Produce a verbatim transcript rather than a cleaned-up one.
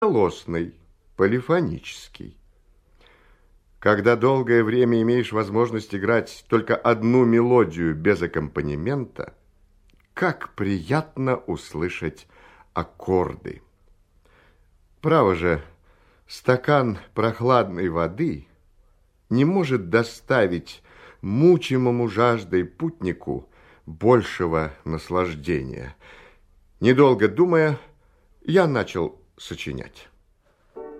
Лосный, полифонический. Когда долгое время имеешь возможность играть только одну мелодию без аккомпанемента, как приятно услышать аккорды. Право же, стакан прохладной воды не может доставить мучимому жаждой путнику большего наслаждения. Недолго думая, я начал сочинять.